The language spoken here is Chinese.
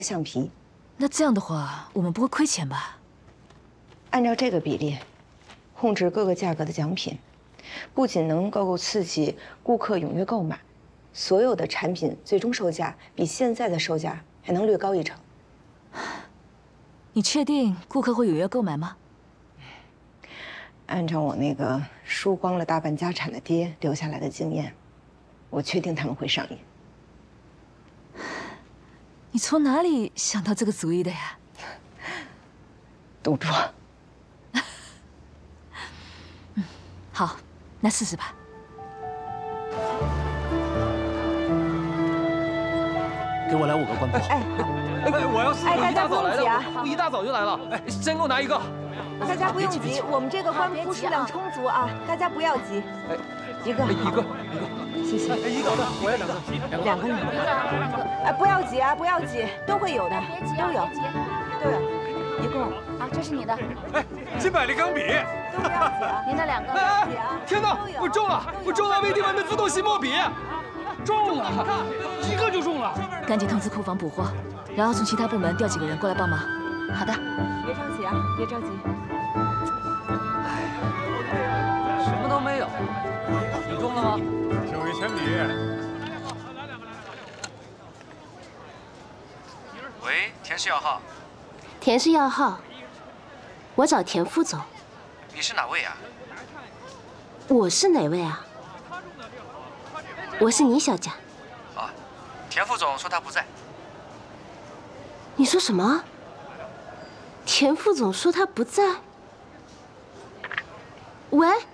橡皮。 那这样的话，我们不会亏钱吧？ 按照这个比例，控制各个价格的奖品，不仅能够刺激顾客踊跃购买，所有的产品最终售价比现在的售价还能略高1成。 你确定顾客会踊跃购买吗？ 按照我那个输光了大半家产的爹留下来的经验，我确定他们会上瘾。 你从哪里想到这个主意的呀？ 赌注。 好，那试试吧。 给我来5个关公。 哎， 我要4个，一大早来的，我一大早就来了。哎，先给我拿1个。 大家不用急，我们这个官仆数量充足啊，大家不要急。哎，一个，谢谢。 哎，1个，我要2个 ，2个。哎，不要急啊，不要急，都会有的，都有，一共。 好，这是你的。 哎，金百利钢笔。 都不要急啊。 您的2个。 天哪，我中了！我中了微蒂文的自动吸墨笔，中了，1个就中了。 赶紧通知库房补货，然后从其他部门调几个人过来帮忙。好的。 别着急啊，别着急。 什么都没有，你中了吗？ 就一铅笔。 喂，田氏1号。 田氏1号，我找田副总。 你是哪位啊？ 我是哪位啊？我是倪小姐。 啊，田副总说他不在。 你说什么？田副总说他不在？喂。